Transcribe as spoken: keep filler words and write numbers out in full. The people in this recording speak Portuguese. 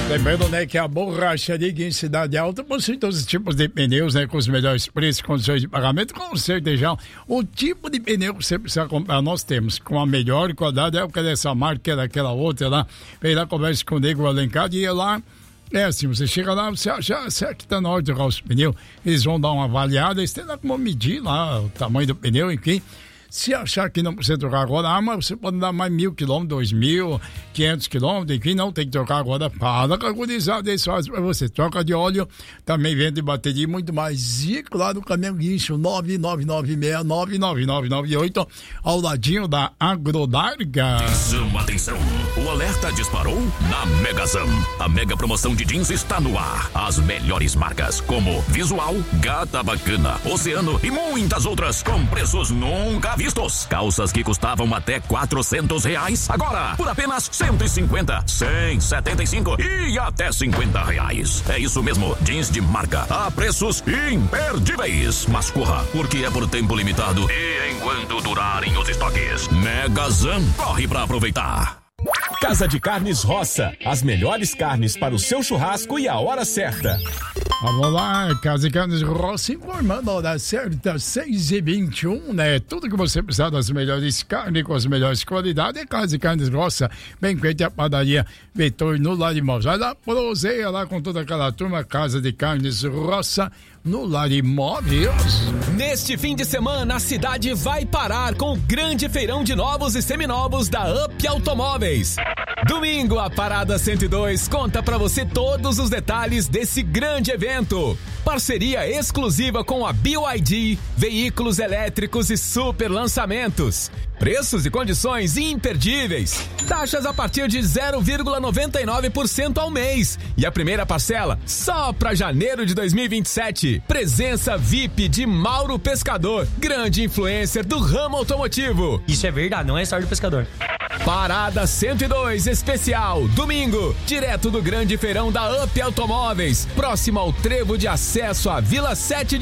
Lembrando, né, que a borracharia aqui em Cidade Alta possui todos os tipos de pneus, né, com os melhores preços, condições de pagamento, com certeza. O tipo de pneu que você precisa comprar, nós temos, com a melhor qualidade, é o que é dessa marca, é daquela outra lá. Vem lá, conversa com o Nego Alencar e lá. É assim, você chega lá, você acha, será que tá na hora de trocar os pneus? Eles vão dar uma avaliada, eles têm lá como medir lá o tamanho do pneu, enfim. Se achar que não precisa trocar agora, ah, mas você pode dar mais mil quilômetros, dois mil, quinhentos quilômetros, enfim, não tem que trocar agora. Fala com a gurizada, eles fazem pra você. Troca de óleo, também vende bateria e muito mais. E claro, o caminhão guincho nove nove nove seis nove nove nove nove oito, ao ladinho da Agrodarga. Atenção, atenção, o alerta disparou na Megazam. A mega promoção de jeans está no ar. As melhores marcas como Visual, Gata Bacana, Oceano e muitas outras com preços nunca vistos. Calças que custavam até quatrocentos reais, agora por apenas cento e cinquenta, cem, setenta e cinco e até cinquenta reais. É isso mesmo, jeans de marca a preços imperdíveis. Mas corra, porque é por tempo limitado e enquanto durarem os estoques. Megazam, corre pra aproveitar. Casa de Carnes Roça, as melhores carnes para o seu churrasco e a hora certa. Vamos lá, Casa de Carnes Roça, informando a hora certa, seis e vinte e um, né? Tudo que você precisar das melhores carnes, com as melhores qualidades, é Casa de Carnes Roça, bem feita a padaria Vitor no Larimós. Vai lá, proseia lá com toda aquela turma, Casa de Carnes Roça, no Larimóveis. Neste fim de semana, a cidade vai parar com o grande feirão de novos e seminovos da Up Automóveis. Domingo, a Parada cento e dois conta pra você todos os detalhes desse grande evento. Parceria exclusiva com a B Y D, veículos elétricos e super lançamentos. Preços e condições imperdíveis. Taxas a partir de zero vírgula noventa e nove por cento ao mês. E a primeira parcela só para janeiro de dois mil e vinte e sete. Presença V I P de Mauro Pescador, grande influencer do ramo automotivo. Isso é verdade, não é só do pescador. Parada cento e dois especial, domingo, direto do grande feirão da Up Automóveis, próximo ao trevo de acesso à Vila sete de